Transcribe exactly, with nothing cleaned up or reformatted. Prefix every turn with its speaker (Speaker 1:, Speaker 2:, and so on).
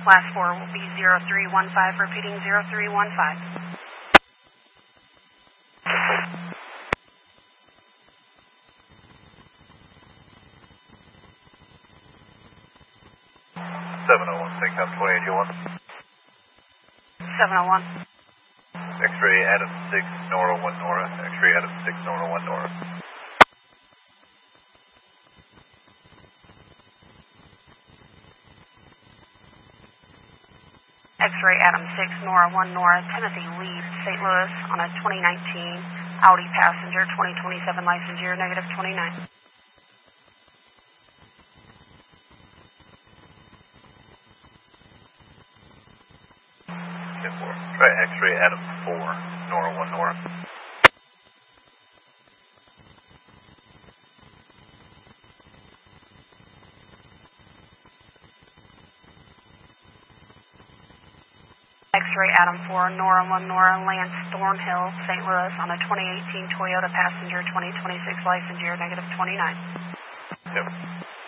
Speaker 1: Last four will be zero three one five, repeating zero three one five.
Speaker 2: seven oh one, take up twenty eighty-one.
Speaker 1: seven oh one.
Speaker 2: X-ray Adam six, Nora one Nora. X-ray Adam six, Nora one Nora.
Speaker 1: X-ray Adam six, Nora one Nora, Timothy Lee, Saint Louis, on a twenty nineteen Audi Passenger, twenty twenty-seven license year, negative twenty-nine.
Speaker 2: Try X-ray Adam four, Nora one Nora.
Speaker 1: X-ray Adam four, Nora one Nora, Lance Thornhill, Saint Louis, on a twenty eighteen Toyota Passenger, twenty twenty-six license year, negative twenty-nine.
Speaker 2: Yep.